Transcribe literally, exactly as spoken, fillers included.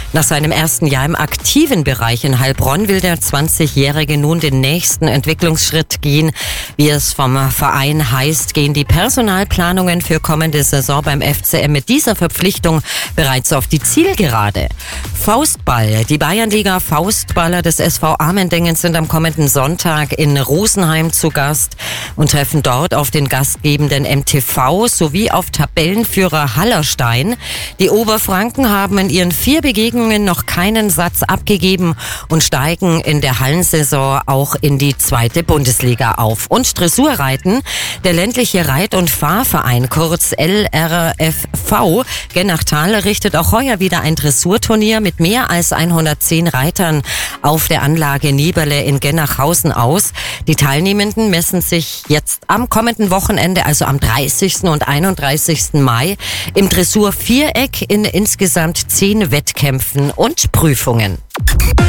Nach seinem ersten Jahr im aktiven Bereich in Heilbronn will der zwanzigjährige nun den nächsten Entwicklungsschritt gehen. Wie es vom Verein heißt, gehen die Personalplanungen für kommende Saison beim F C M mit dieser Verpflichtung bereits auf die Zielgerade. Faustball. Die Bayernliga Faustballer des S V Amendingen sind am kommenden Sonntag in Rosenheim zu Gast und treffen dort auf den gastgebenden M T V sowie auf Tabellenführer Hallerstein. Die Oberfranken haben in ihren vier Begegnungen noch keinen Satz abgegeben und steigen in der Hallensaison auch in die zweite Bundesliga auf. Und Dressurreiten. Der ländliche Reit- und Fahrverein, kurz L R F V Gennachtal, richtet auch heuer wieder ein Dressurturnier mit mehr als hundertzehn Reitern auf der Anlage Nieberle in Gennachhausen aus. Die Teilnehmenden messen sich jetzt am kommenden Wochenende, also am dreißigsten und einunddreißigsten Mai, im Dressurviereck in insgesamt zehn Wettkämpfen und Prüfungen.